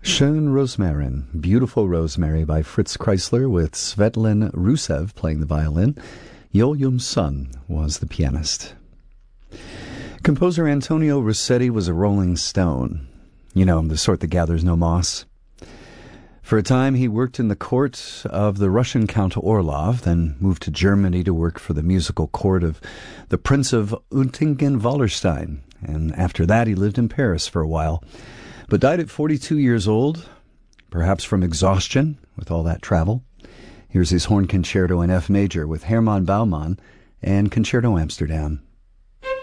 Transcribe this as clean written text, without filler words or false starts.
Schön Rosmarin, Beautiful Rosemary by Fritz Kreisler with Svetlin Rusev playing the violin. Yolyum Sun was the pianist. Composer Antonio Rossetti was a rolling stone. You know, the sort that gathers no moss. For a time, he worked in the court of the Russian Count Orlov, then moved to Germany to work for the musical court of the Prince of Untingen-Wallerstein, and after that he lived in Paris for a while, but died at 42 years old, perhaps from exhaustion with all that travel. Here's his horn concerto in F major with Hermann Baumann and Concerto Amsterdam.